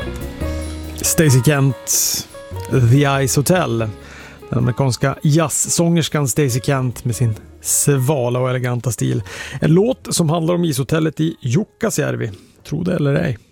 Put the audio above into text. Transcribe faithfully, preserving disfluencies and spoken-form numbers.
Stacey Kent, The Ice Hotel. Den amerikanska jazzsångerskan Stacey Kent med sin svala och eleganta stil. En låt som handlar om ishotellet i Jukkasjärvi, tro det eller ej.